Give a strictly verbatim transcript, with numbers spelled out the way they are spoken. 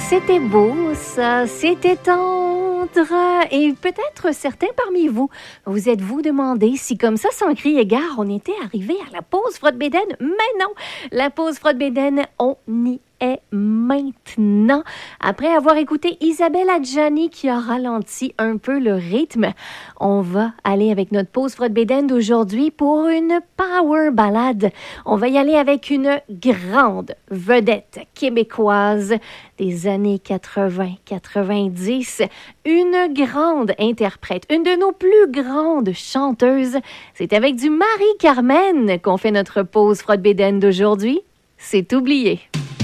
C'était beau, ça, c'était tendre. Et peut-être certains parmi vous, vous êtes-vous demandé si comme ça, sans crier égard, on était arrivé à la pause frotte-bédaine? Mais non, la pause frotte-bédaine, on y est maintenant. Après avoir écouté Isabelle Adjani qui a ralenti un peu le rythme, on va aller avec notre pause frotte-bédaine d'aujourd'hui pour une power ballade. On va y aller avec une grande vedette québécoise des années quatre-vingts quatre-vingt-dix, une grande interprète, une de nos plus grandes chanteuses. C'est avec du Marie-Carmen qu'on fait notre pause frotte-bédaine d'aujourd'hui. C'est oublié.